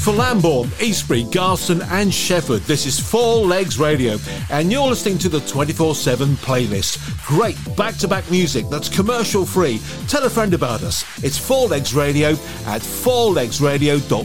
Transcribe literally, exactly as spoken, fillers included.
For Lambourne, Eastbury, Garston and Shefford, this is Four Legs Radio, and you're listening to the twenty-four seven playlist. Great back-to-back music that's commercial free. Tell a friend about us. It's Four Legs Radio at four legs radio dot